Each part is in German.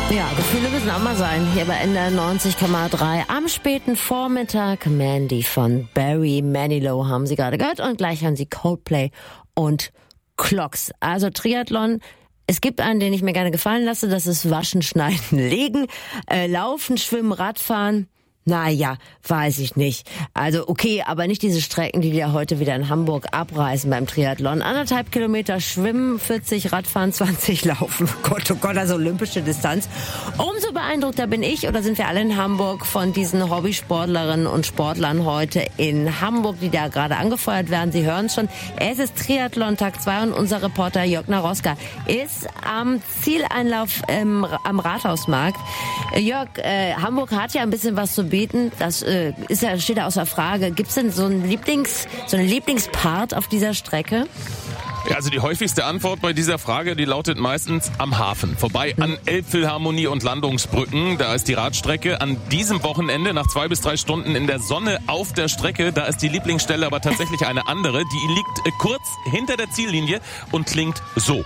Ja, Gefühle müssen auch mal sein. Hier bei NDR 90,3 am späten Vormittag. Mandy von Barry Manilow haben Sie gerade gehört und gleich haben Sie Coldplay und Clocks. Also Triathlon. Es gibt einen, den ich mir gerne gefallen lasse. Das ist Waschen, Schneiden, Legen, Laufen, Schwimmen, Radfahren. Naja, weiß ich nicht. Also okay, aber nicht diese Strecken, die wir heute wieder in Hamburg abreißen beim Triathlon. 1,5 Kilometer schwimmen, 40 Radfahren, 20 laufen. Oh Gott, also olympische Distanz. Umso beeindruckter bin ich, oder sind wir alle in Hamburg, von diesen Hobbysportlerinnen und Sportlern heute in Hamburg, die da gerade angefeuert werden. Sie hören schon, es ist Triathlon Tag 2 und unser Reporter Jörg Naroska ist am Zieleinlauf am Rathausmarkt. Jörg, Hamburg hat ja ein bisschen was zu bieten. Das steht ja außer Frage. Gibt es denn so einen Lieblingspart auf dieser Strecke? Ja, also die häufigste Antwort bei dieser Frage, die lautet meistens am Hafen. Vorbei an Elbphilharmonie und Landungsbrücken. Da ist die Radstrecke. An diesem Wochenende nach 2 bis 3 Stunden in der Sonne auf der Strecke. Da ist die Lieblingsstelle aber tatsächlich eine andere. Die liegt kurz hinter der Ziellinie und klingt so.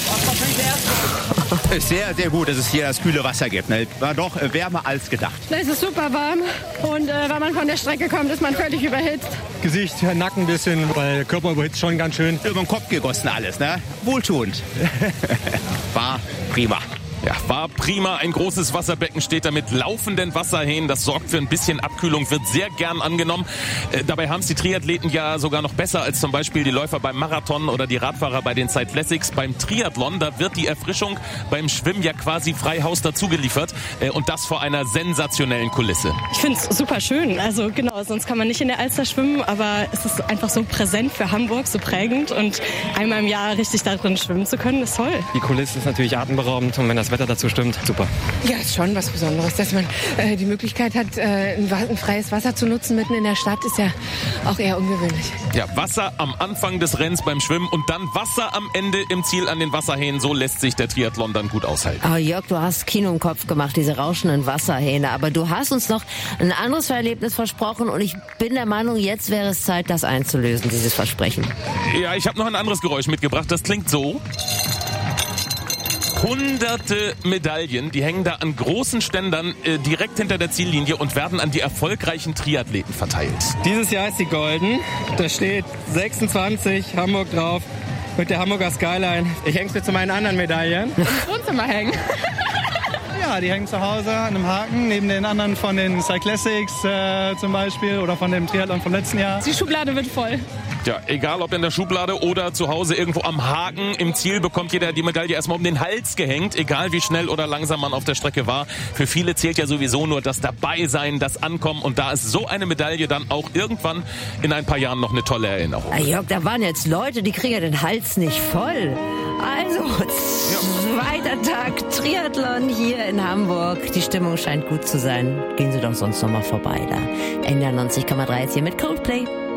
Sehr, sehr gut, dass es hier das kühle Wasser gibt. War doch wärmer als gedacht. Es ist super warm und wenn man von der Strecke kommt, ist man völlig überhitzt. Gesicht, Nacken ein bisschen, weil der Körper überhitzt schon ganz schön. Über den Kopf gegossen alles, ne? Wohltuend. War prima. Ja, war prima. Ein großes Wasserbecken steht da mit laufenden Wasserhähnen. Das sorgt für ein bisschen Abkühlung, wird sehr gern angenommen. Dabei haben es die Triathleten ja sogar noch besser als zum Beispiel die Läufer beim Marathon oder die Radfahrer bei den Cyclassics. Beim Triathlon, da wird die Erfrischung beim Schwimmen ja quasi frei Haus dazugeliefert. Und das vor einer sensationellen Kulisse. Ich finde es super schön. Also genau, sonst kann man nicht in der Alster schwimmen, aber es ist einfach so präsent für Hamburg, so prägend. Und einmal im Jahr richtig da drin schwimmen zu können, ist toll. Die Kulisse ist natürlich atemberaubend und wenn das Wetter dazu stimmt, super. Ja, ist schon was Besonderes, dass man die Möglichkeit hat, ein freies Wasser zu nutzen mitten in der Stadt, ist ja auch eher ungewöhnlich. Ja, Wasser am Anfang des Rennens beim Schwimmen und dann Wasser am Ende im Ziel an den Wasserhähnen. So lässt sich der Triathlon dann gut aushalten. Oh, Jörg, du hast Kino im Kopf gemacht, diese rauschenden Wasserhähne. Aber du hast uns noch ein anderes Erlebnis versprochen und ich bin der Meinung, jetzt wäre es Zeit, das einzulösen, dieses Versprechen. Ja, ich habe noch ein anderes Geräusch mitgebracht. Das klingt so. Hunderte Medaillen, die hängen da an großen Ständern direkt hinter der Ziellinie und werden an die erfolgreichen Triathleten verteilt. Dieses Jahr ist die golden. Da steht 26 Hamburg drauf mit der Hamburger Skyline. Ich häng's mir zu meinen anderen Medaillen. Ins Wohnzimmer hängen. Ja, die hängen zu Hause an einem Haken, neben den anderen von den Cyclassics zum Beispiel oder von dem Triathlon vom letzten Jahr. Die Schublade wird voll. Ja, egal ob in der Schublade oder zu Hause irgendwo am Haken, im Ziel bekommt jeder die Medaille erstmal um den Hals gehängt, egal wie schnell oder langsam man auf der Strecke war. Für viele zählt ja sowieso nur das Dabeisein, das Ankommen und da ist so eine Medaille dann auch irgendwann in ein paar Jahren noch eine tolle Erinnerung. Jörg, da waren jetzt Leute, die kriegen ja den Hals nicht voll. Also, zweiter Tag Triathlon hier in Hamburg. Die Stimmung scheint gut zu sein. Gehen Sie doch sonst noch mal vorbei da. NDR 90,3 ist hier mit Coldplay.